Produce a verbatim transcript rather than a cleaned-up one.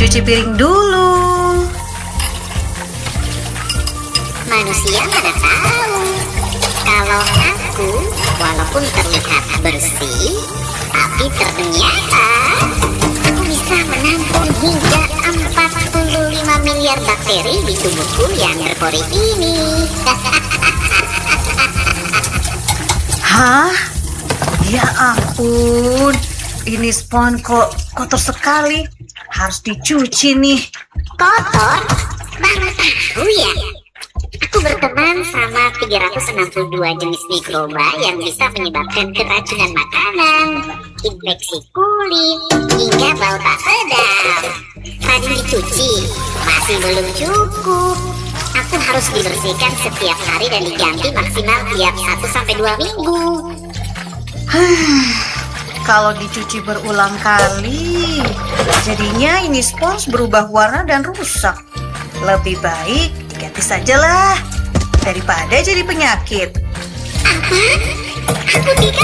cuci piring dulu. Manusia mana tahu kalau aku walaupun terlihat bersih, tapi ternyata aku bisa menampung hingga empat puluh lima miliar bakteri di tubuhku yang berpori ini. Hah? Ya ampun, ini spons kok kotor sekali. Harus dicuci nih. Kotor? Baru tahu ya? Aku berteman sama tiga ratus enam puluh dua jenis mikroba yang bisa menyebabkan keracunan makanan, infeksi kulit, hingga bau tak sedap. Rajin dicuci, masih belum cukup. Aku harus dibersihkan setiap hari dan diganti maksimal tiap satu sampai dua minggu. Kalau dicuci berulang kali, jadinya ini spons berubah warna dan rusak. Lebih baik diganti sajalah, daripada jadi penyakit. Apa? Aku tidak